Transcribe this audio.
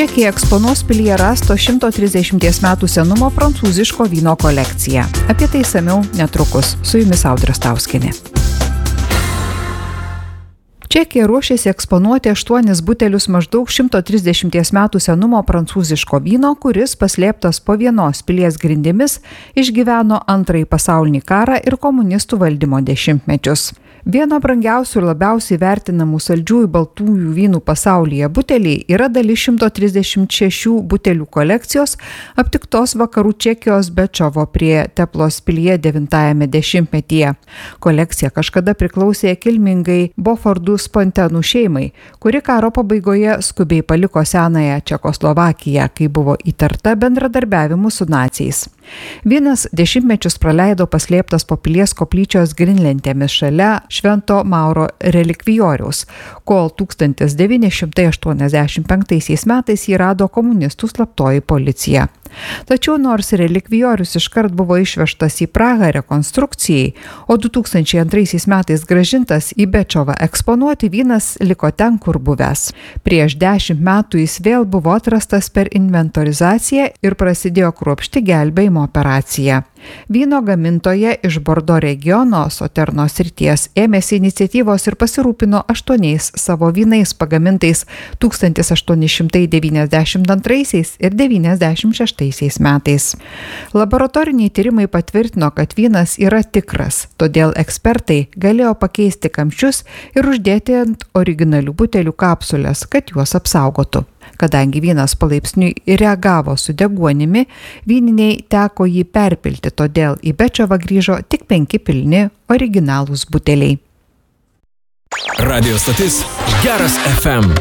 Čekija eksponuos pilyje rasto 130 metų senumo prancūziško vyno kolekciją. Apie tai išsamiau netrukus. Su jumis Audra Stauskienė. Čekija ruošiasi eksponuoti 8 butelius maždaug 130 metų senumo prancūziško vyno, kuris paslėptas po vienos pilies grindimis išgyveno Antrąjį pasaulinį karą ir komunistų valdymo dešimtmečius. Vieno brangiausių ir labiausiai vertinamų saldžiųjų baltųjų vynų pasaulyje buteliai yra dalis 136 butelių kolekcijos aptiktos vakarų Čekijos Bečovo prie Teplos pilyje 9-ame dešimtmetyje. Kolekcija kažkada priklausė kilmingai Bofordų Spontenų šeimai, kuri karo pabaigoje skubiai paliko senąją Čekoslovakiją, kai buvo įtarta bendradarbiavimu su naciais. Vynas dešimtmečius praleido paslėptas po pilies koplyčios grinlentėmis šalia Švento Mauro relikvijoriaus, kol 1985 metais jį rado komunistų slaptoji policija. Tačiau nors relikvijorius iškart buvo išvežtas į Prahą rekonstrukcijai, o 2002 metais grąžintas į Bečovą eksponuoti, vynas liko ten, kur buvęs. Prieš 10 metų jis vėl buvo atrastas per inventorizaciją ir prasidėjo kruopšti gelbėjimo operacija. Vyno gamintoja iš Bordo regiono Soterno srities ėmėsi iniciatyvos ir pasirūpino 8 savo vynais pagamintais 1892 ir 96 metais. Laboratoriniai tyrimai patvirtino, kad vynas yra tikras, todėl ekspertai galėjo pakeisti kamščius ir uždėti ant originalių butelių kapsulės, kad juos apsaugotų. Kadangi vynas palaipsniui reagavo su deguonimi, vyniniai teko jį perpilti, todėl į Bečovą grįžo tik 5 pilni originalūs buteliai. Radio stotis Geras FM.